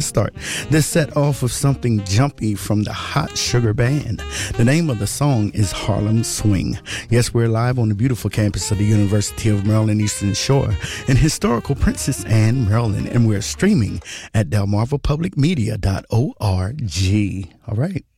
start this set off with something jumpy from the Hot Sugar Band. The name of the song is Harlem Swing. Yes, we're live on the beautiful campus of the University of Maryland Eastern Shore in historical Princess Anne, Maryland, and we're streaming at delmarvapublicmedia.org. All right.